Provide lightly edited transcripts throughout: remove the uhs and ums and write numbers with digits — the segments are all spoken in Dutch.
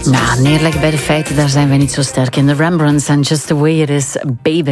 Nou, neerleggen bij de feiten, daar zijn we niet zo sterk in. The Rembrandts and Just the Way It Is, Baby.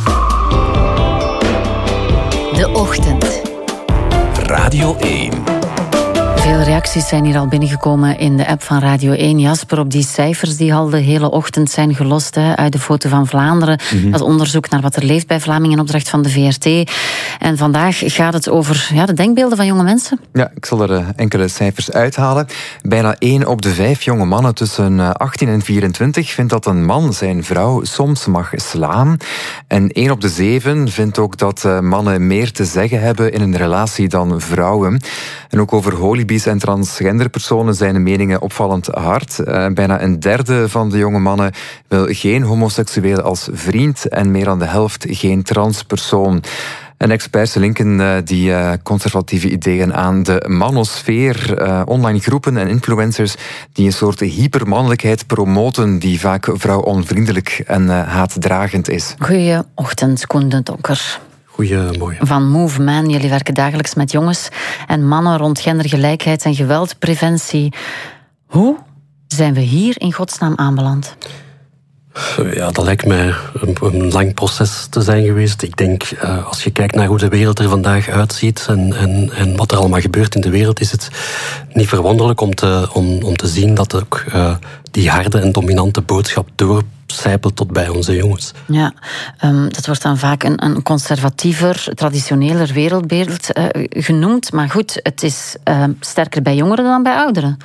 De Ochtend. Radio 1. Veel reacties zijn hier al binnengekomen in de app van Radio 1. Jasper, op die cijfers die al de hele ochtend zijn gelost uit de Foto van Vlaanderen. Dat onderzoek naar wat er leeft bij Vlamingen in opdracht van de VRT. En vandaag gaat het over de denkbeelden van jonge mensen. Ja, ik zal er enkele cijfers uithalen. Bijna 1 op de 5 jonge mannen tussen 18 en 24 vindt dat een man zijn vrouw soms mag slaan. En 1 op de 7 vindt ook dat mannen meer te zeggen hebben in een relatie dan vrouwen. En ook over holibies en transgenderpersonen zijn de meningen opvallend hard. Bijna een derde van de jonge mannen wil geen homoseksueel als vriend en meer dan de helft geen transpersoon. En experts linken die conservatieve ideeën aan de manosfeer. Online groepen en influencers die een soort hypermannelijkheid promoten die vaak vrouwonvriendelijk en haatdragend is. Goeieochtend, Koen de Donker. Goedemorgen. Van Move Man, jullie werken dagelijks met jongens en mannen rond gendergelijkheid en geweldpreventie. Hoe zijn we hier in godsnaam aanbeland? Ja, dat lijkt mij een lang proces te zijn geweest. Ik denk, als je kijkt naar hoe de wereld er vandaag uitziet en wat er allemaal gebeurt in de wereld, is het niet verwonderlijk om te zien dat ook die harde en dominante boodschap doorcijpelt tot bij onze jongens. Ja, dat wordt dan vaak een conservatiever, traditioneler wereldbeeld genoemd. Maar goed, het is sterker bij jongeren dan bij ouderen.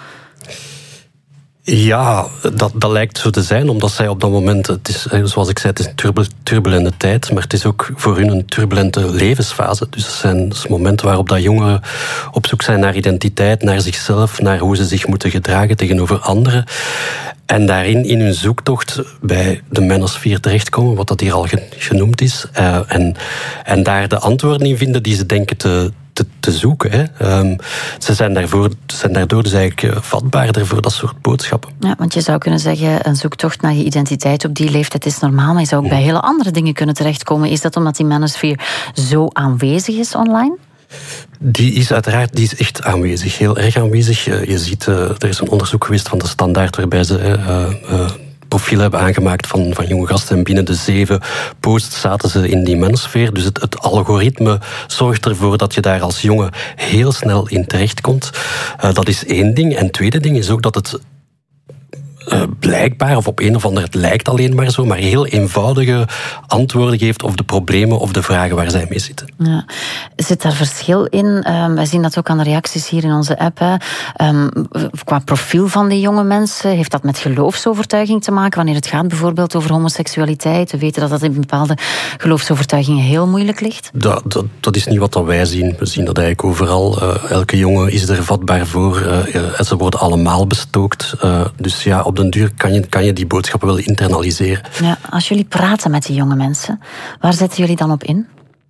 Ja, dat lijkt zo te zijn, omdat zij op dat moment, het is, zoals ik zei, het is een turbulente tijd, maar het is ook voor hun een turbulente levensfase. Dus het zijn momenten waarop dat jongeren op zoek zijn naar identiteit, naar zichzelf, naar hoe ze zich moeten gedragen tegenover anderen. En daarin in hun zoektocht bij de manosfeer terechtkomen, wat dat hier al genoemd is, en daar de antwoorden in vinden die ze denken te zoeken. Hè. Ze zijn daardoor dus eigenlijk vatbaarder voor dat soort boodschappen. Ja, want je zou kunnen zeggen, een zoektocht naar je identiteit op die leeftijd is normaal, maar je zou ook bij hele andere dingen kunnen terechtkomen. Is dat omdat die manosphere zo aanwezig is online? Die is echt aanwezig, heel erg aanwezig. Je ziet, er is een onderzoek geweest van de Standaard waarbij ze profielen hebben aangemaakt van jonge gasten en binnen de 7 posts zaten ze in die manosfeer. Dus het algoritme zorgt ervoor dat je daar als jongen heel snel in terechtkomt. Dat is één ding. En het tweede ding is ook dat het blijkbaar, of op een of ander, het lijkt alleen maar zo, maar heel eenvoudige antwoorden geeft op de problemen of de vragen waar zij mee zitten. Ja. Zit daar verschil in? Wij zien dat ook aan de reacties hier in onze app. Qua profiel van die jonge mensen, heeft dat met geloofsovertuiging te maken? Wanneer het gaat bijvoorbeeld over homoseksualiteit, we weten dat dat in bepaalde geloofsovertuigingen heel moeilijk ligt. Dat is niet wat wij zien. We zien dat eigenlijk overal. Elke jongen is er vatbaar voor. En ze worden allemaal bestookt. Dus ja, op den duur kan je die boodschappen wel internaliseren. Ja, als jullie praten met die jonge mensen, waar zetten jullie dan op in?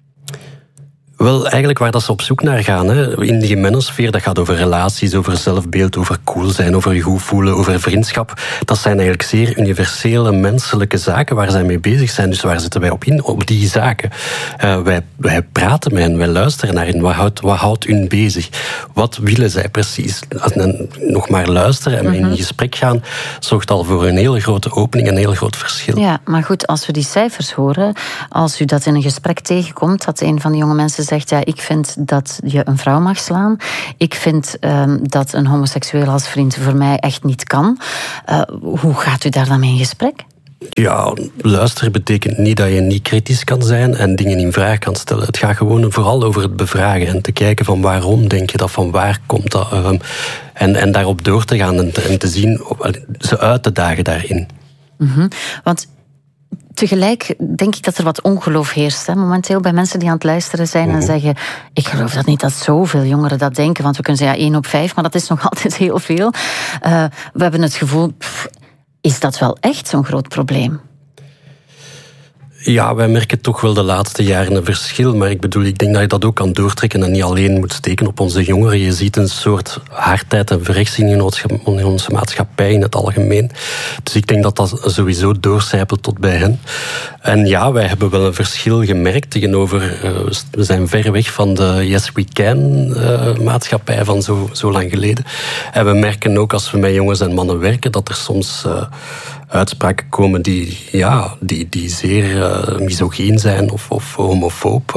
Wel, eigenlijk waar dat ze op zoek naar gaan. Hè. In die manosfeer, dat gaat over relaties, over zelfbeeld, over cool zijn, over je goed voelen, over vriendschap. Dat zijn eigenlijk zeer universele menselijke zaken waar zij mee bezig zijn. Dus waar zetten wij op in? Op die zaken. Wij praten met hen, wij luisteren naar hen. Wat houdt hun bezig? Wat willen zij precies? En nog maar luisteren en in een gesprek gaan zorgt al voor een hele grote opening en een heel groot verschil. Ja, maar goed, als we die cijfers horen, als u dat in een gesprek tegenkomt, dat een van de jonge mensen zegt, ja, ik vind dat je een vrouw mag slaan. Ik vind dat een homoseksueel als vriend voor mij echt niet kan. Hoe gaat u daar dan mee in gesprek? Ja, luisteren betekent niet dat je niet kritisch kan zijn en dingen in vraag kan stellen. Het gaat gewoon vooral over het bevragen en te kijken van waarom denk je dat, van waar komt dat. En daarop door te gaan en te zien, ze uit te dagen daarin. Want tegelijk denk ik dat er wat ongeloof heerst. Hè, momenteel bij mensen die aan het luisteren zijn en zeggen, ik geloof dat niet dat zoveel jongeren dat denken, want we kunnen zeggen 1 op 5, maar dat is nog altijd heel veel. We hebben het gevoel, is dat wel echt zo'n groot probleem? Ja, wij merken toch wel de laatste jaren een verschil. Maar ik denk dat je dat ook kan doortrekken en niet alleen moet steken op onze jongeren. Je ziet een soort hardheid en verrechtsing in onze maatschappij in het algemeen. Dus ik denk dat dat sowieso doorcijpelt tot bij hen. En ja, wij hebben wel een verschil gemerkt tegenover... we zijn ver weg van de Yes We Can maatschappij van zo lang geleden. En we merken ook als we met jongens en mannen werken dat er soms... uitspraken komen die zeer misogyn zijn of homofoob.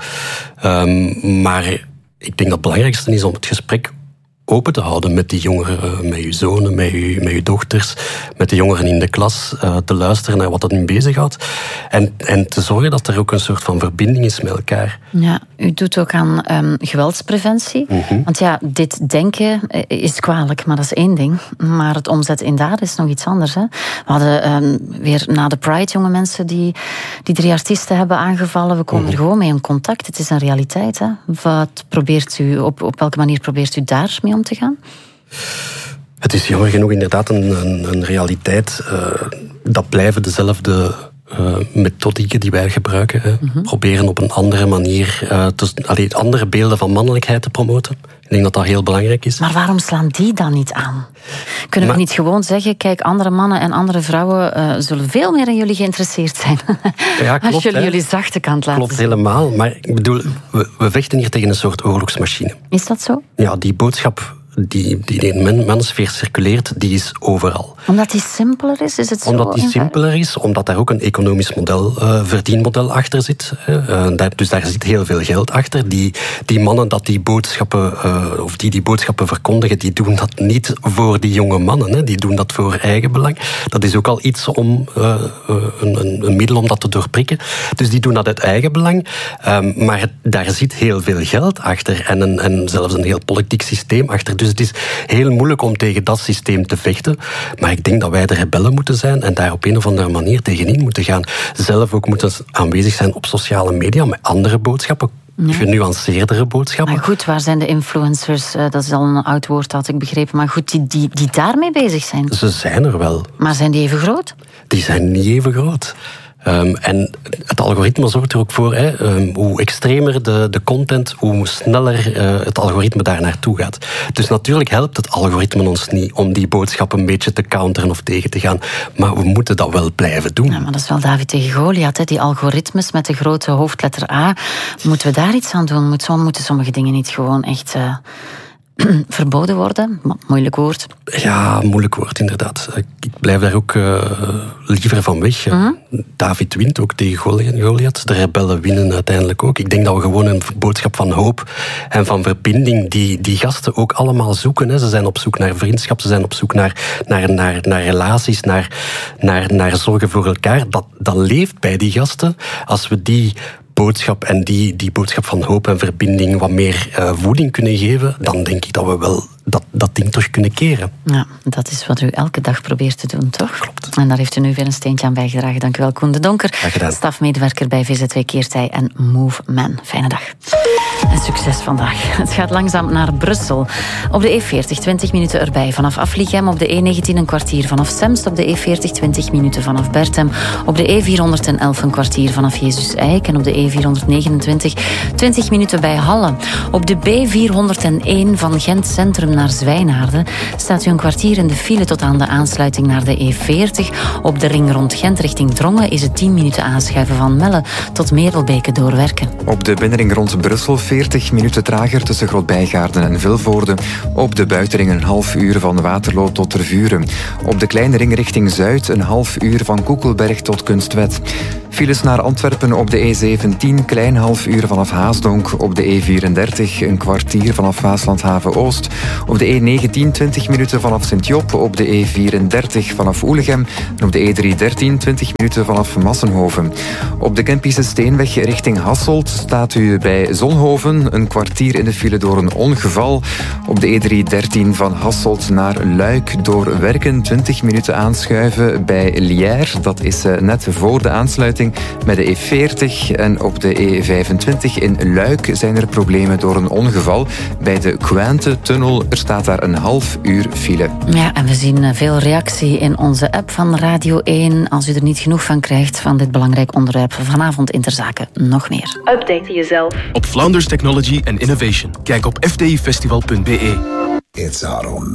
Maar ik denk dat het belangrijkste is om het gesprek open te houden met die jongeren, met uw zonen, met uw dochters, met de jongeren in de klas, te luisteren naar wat dat nu bezighoudt. En te zorgen dat er ook een soort van verbinding is met elkaar. Ja, u doet ook aan geweldspreventie. Want ja, dit denken is kwalijk, maar dat is één ding. Maar het omzetten in daden is nog iets anders. Hè? We hadden weer na de Pride jonge mensen die 3 artiesten hebben aangevallen. We komen er gewoon mee in contact. Het is een realiteit. Hè? Wat probeert u, op welke manier probeert u daarmee om te gaan? Het is jammer genoeg inderdaad een realiteit. Dat blijven dezelfde methodieken die wij gebruiken. Proberen op een andere manier andere beelden van mannelijkheid te promoten. Ik denk dat dat heel belangrijk is. Maar waarom slaan die dan niet aan? Kunnen we niet gewoon zeggen, kijk, andere mannen en andere vrouwen zullen veel meer in jullie geïnteresseerd zijn. Ja, klopt, als jullie zachte kant laten zien. Klopt helemaal, maar ik bedoel, we vechten hier tegen een soort oorlogsmachine. Is dat zo? Ja, die boodschap die in de mensfeer circuleert, die is overal. Omdat die simpeler is? Is het zo? Omdat die simpeler is, omdat daar ook een economisch model, verdienmodel achter zit. Dus daar zit heel veel geld achter. Die mannen dat die boodschappen, of die boodschappen verkondigen, die doen dat niet voor die jonge mannen. Hè. Die doen dat voor eigen belang. Dat is ook al iets om een middel om dat te doorprikken. Dus die doen dat uit eigen belang. Maar daar zit heel veel geld achter en zelfs een heel politiek systeem achter. Dus het is heel moeilijk om tegen dat systeem te vechten. Maar ik denk dat wij de rebellen moeten zijn en daar op een of andere manier tegenin moeten gaan. Zelf ook moeten aanwezig zijn op sociale media met andere boodschappen. Ja. Genuanceerdere boodschappen. Maar goed, waar zijn de influencers? Dat is al een oud woord, had ik begrepen. Maar goed, die daarmee bezig zijn. Ze zijn er wel. Maar zijn die even groot? Die zijn niet even groot. En het algoritme zorgt er ook voor, hoe extremer de content, hoe sneller het algoritme daar naartoe gaat. Dus natuurlijk helpt het algoritme ons niet om die boodschap een beetje te counteren of tegen te gaan. Maar we moeten dat wel blijven doen. Ja, maar dat is wel David tegen Goliath, hè? Die algoritmes met de grote hoofdletter A. Moeten we daar iets aan doen? Moeten sommige dingen niet gewoon echt... verboden worden? Moeilijk woord. Ja, moeilijk woord, inderdaad. Ik blijf daar ook liever van weg. David wint ook tegen Goliath. De rebellen winnen uiteindelijk ook. Ik denk dat we gewoon een boodschap van hoop en van verbinding die gasten ook allemaal zoeken. Hè. Ze zijn op zoek naar vriendschap, ze zijn op zoek naar relaties, naar zorgen voor elkaar. Dat leeft bij die gasten. Als we die boodschap en die boodschap van hoop en verbinding wat meer voeding kunnen geven, dan denk ik dat we wel dat ding terug kunnen keren. Ja, dat is wat u elke dag probeert te doen, toch? Klopt. En daar heeft u nu weer een steentje aan bijgedragen. Dank u wel, Koen de Donker, stafmedewerker bij VZW Keertij en Move Man. Fijne dag. En succes vandaag. Het gaat langzaam naar Brussel. Op de E40 20 minuten erbij vanaf Afligem. Op de E19 een kwartier vanaf Semst. Op de E40 20 minuten vanaf Bertem. Op de E411 een kwartier vanaf Jezus Eik. En op de E429 20 minuten bij Halle. Op de B401 van Gent Centrum naar Zwijnaarden staat u een kwartier in de file tot aan de aansluiting naar de E40. Op de ring rond Gent richting Drongen is het 10 minuten aanschuiven van Melle tot Merelbeke doorwerken. Op de binnenring rond Brussel 40 minuten trager tussen Grootbijgaarden en Vilvoorde. Op de buitenring een half uur van Waterloo tot Tervuren. Op de kleine ring richting Zuid een half uur van Koekelberg tot Kunstwet. Files naar Antwerpen op de E17, klein half uur vanaf Haasdonk. Op de E34 een kwartier vanaf Waaslandhaven-Oost. Op de E19 20 minuten vanaf Sint-Job. Op de E34 vanaf Oelegem. En op de E313 20 minuten vanaf Massenhoven. Op de Kempische Steenweg richting Hasselt staat u bij Zonhoven een kwartier in de file door een ongeval. Op de E313 van Hasselt naar Luik door Werken 20 minuten aanschuiven bij Lièr. Dat is net voor de aansluiting afsluiting met de E40 en op de E25 in Luik zijn er problemen door een ongeval. Bij de Quinte-tunnel, er staat daar een half uur file. Ja, en we zien veel reactie in onze app van Radio 1. Als u er niet genoeg van krijgt van dit belangrijk onderwerp vanavond in Ter Zake, nog meer. Update jezelf op Flanders Technology and Innovation. Kijk op fdifestival.be. It's automatic.